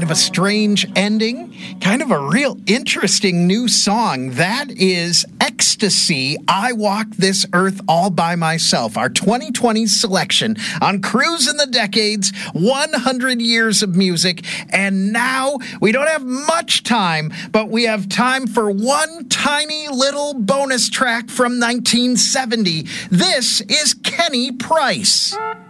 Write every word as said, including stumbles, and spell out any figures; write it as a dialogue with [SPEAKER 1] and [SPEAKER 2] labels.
[SPEAKER 1] of a strange ending, kind of a real interesting new song. That is Ecstasy, I Walk This Earth All By Myself, our twenty twenty selection on Cruising the Decades, one hundred years of music. And now we don't have much time, but we have time for one tiny little bonus track from nineteen seventy. This is Kenny Price.